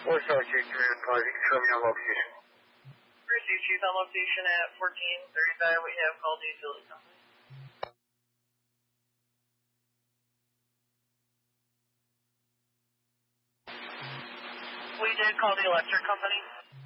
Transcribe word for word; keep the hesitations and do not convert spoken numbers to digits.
four star two three one five, you can show me on location. Receive Chief on location at fourteen thirty-five. We have called the utility company. We did call the electric company.